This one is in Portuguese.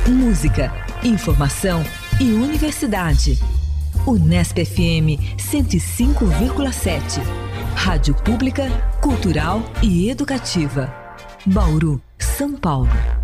música, informação e universidade. Unesp FM 105,7. Rádio Pública, cultural e educativa. Bauru, São Paulo.